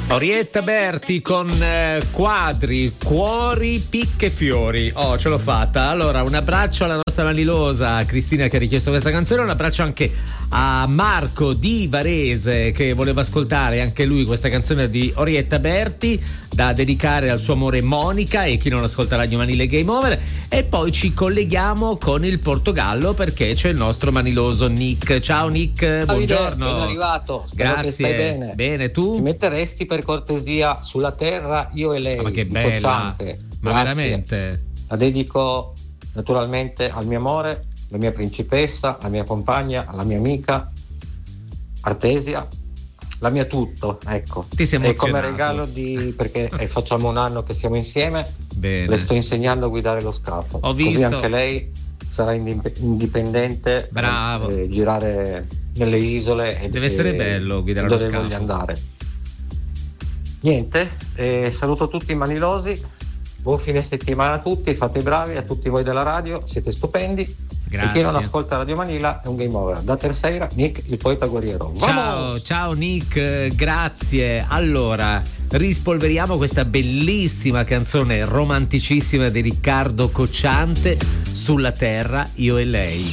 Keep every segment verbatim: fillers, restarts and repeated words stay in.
Orietta Berti con eh, quadri, cuori, picche, fiori. Oh, ce l'ho fatta. Allora, un abbraccio alla nostra Manilosa, a Cristina che ha richiesto questa canzone, un abbraccio anche a Marco di Varese che voleva ascoltare anche lui questa canzone di Orietta Berti da dedicare al suo amore Monica e chi non ascolta Radio Manile Game Over. E poi ci colleghiamo con il Portogallo perché c'è il nostro maniloso Nick. Ciao Nick, buongiorno. Ben arrivato. Spero Grazie. Che stai bene. Bene, tu? Ci metteresti per cortesia sulla terra io e lei? Ma che bella. Cocciante. Ma Grazie. veramente? La dedico naturalmente al mio amore, la mia principessa, la mia compagna, la mia amica Artesia, la mia tutto, ecco. Ti sei e come emozionato. regalo di perché eh, facciamo un anno che siamo insieme. Bene. Le sto insegnando a guidare lo scafo. Ho visto. Così anche lei sarà indip- indipendente. Bravo. E, e girare nelle isole e Deve essere bello guidare lo dove scafo. voglio andare. Niente, eh, saluto tutti i manilosi, buon fine settimana a tutti, fate i bravi, a tutti voi della radio, siete stupendi. Grazie. E chi non ascolta Radio Manila è un game over. Da terza Nick, il poeta guerriero. Ciao, Vamos! ciao Nick, grazie. Allora, rispolveriamo questa bellissima canzone romanticissima di Riccardo Cocciante, Sulla terra, io e lei.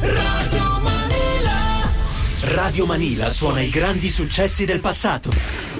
Radio Manila suona i grandi successi del passato.